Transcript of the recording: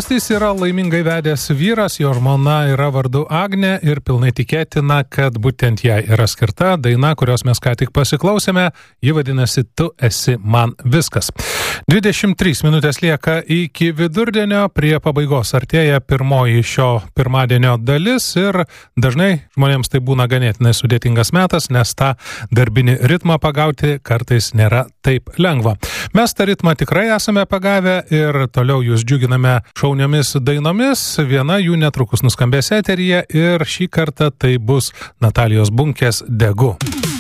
Kostys yra laimingai vedęs vyras, jo žmona yra vardu Agnė ir pilnai tikėtina, kad būtent jai yra skirta daina, kurios mes ką tik pasiklausėme, ji vadinasi Tu esi man viskas. 23 minutės lieka iki vidurdienio, prie pabaigos artėja pirmoji šio pirmadienio dalis ir dažnai žmonėms tai būna ganėtinai sudėtingas metas, nes tą darbinį ritmą pagauti kartais nėra taip lengva. Mes tą ritmą tikrai esame pagavę ir toliau jūs džiuginame šauniomis dainomis. Viena jų netrukus nuskambės eteryje ir šį kartą tai bus Natalijos Bunkės Degu.